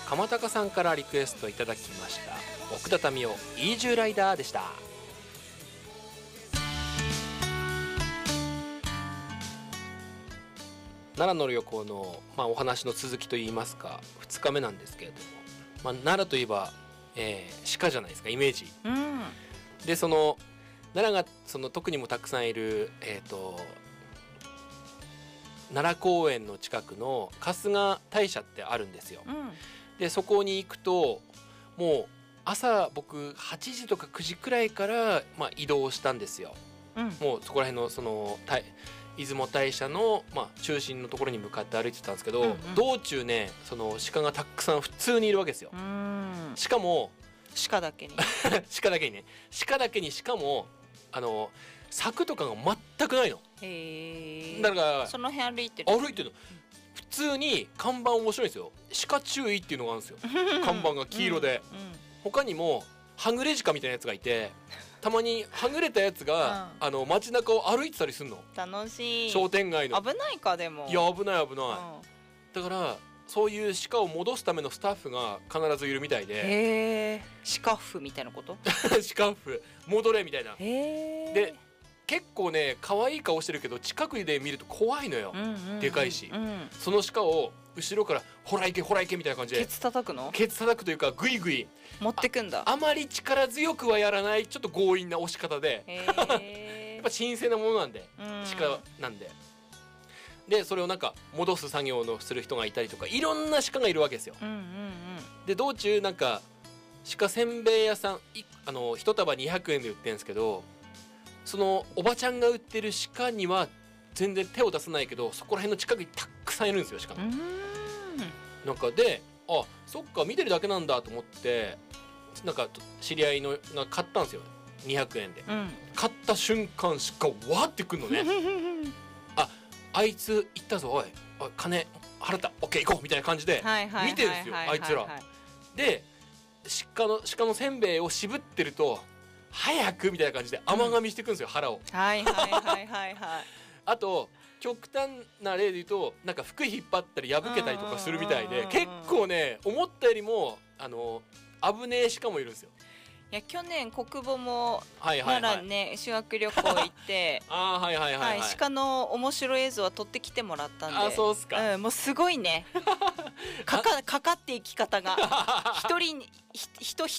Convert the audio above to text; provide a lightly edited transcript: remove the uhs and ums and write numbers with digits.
鎌高さんからリクエストいただきました奥田民生イージューライダーでした。奈良の旅行の、お話の続きといいますか2日目なんですけれども、奈良といえば、鹿じゃないですかイメージ、でその奈良がその特にもたくさんいる、奈良公園の近くの春日大社ってあるんですよ、でそこに行くともう朝僕8時とか9時くらいから、移動したんですよ、もうそこら辺のその出雲大社の、中心のところに向かって歩いてたんですけど、道中ねその鹿がたくさん普通にいるわけですよ。しかも鹿だけに鹿だけにね鹿だけにしかも柵とかが全くないの。だからその辺歩いてるの普通に看板面白いんですよ。鹿注意っていうのがあるんですよ看板が黄色で、他にもはぐれ鹿みたいなやつがいてたまにはぐれたやつが、街中を歩いてたりするの。 楽しい。 商店街の危ないかでも。 いや危ない、だからそういう鹿を戻すためのスタッフが必ずいるみたいで、 鹿夫みたいなこと鹿夫戻れみたいな。で結構ね可愛い顔してるけど近くで見ると怖いのよ、でかいし、その鹿を後ろからほら行けほら行けみたいな感じでケツ叩くの？ ケツ叩くというかグイグイ持ってくんだ。 あまり力強くはやらないちょっと強引な押し方でやっぱ神聖なものなんで、鹿なんでそれをなんか戻す作業のする人がいたりとかいろんな鹿がいるわけですよ、で道中なんか鹿せんべい屋さん一束200円で売ってるんですけど、そのおばちゃんが売ってる鹿には全然手を出さないけどそこら辺の近くにたくさんいるんですよ鹿が。なんかでそっか見てるだけなんだと思ってなんか知り合いのが買ったんですよ200円で、買った瞬間鹿わーってくんのねあいつ行ったぞおい金払ったオッケー行こうみたいな感じで見てるんですよあいつらで鹿のせんべいを渋ってると早くみたいな感じで甘噛みしてくんですよ、腹を。あと極端な例で言うとなんか服引っ張ったり破けたりとかするみたいで結構ね思ったよりも危ねえ鹿もいるんですよ。 いや去年国母も奈良ね修学旅行行って鹿の面白い映像は撮ってきてもらったんで、 そうっすか、 もうすごいねかかっていき方が人一